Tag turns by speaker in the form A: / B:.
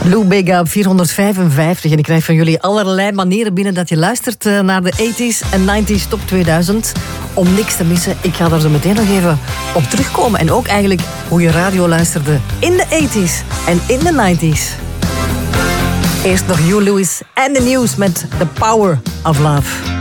A: Lou Bega op 455. En ik krijg van jullie allerlei manieren binnen dat je luistert naar de 80s en 90s Top 2000. Om niks te missen. Ik ga daar zo meteen nog even op terugkomen. En ook eigenlijk hoe je radio luisterde in de 80s en in de 90s. Eerst nog Hugh Lewis en de nieuws met The Power of Love.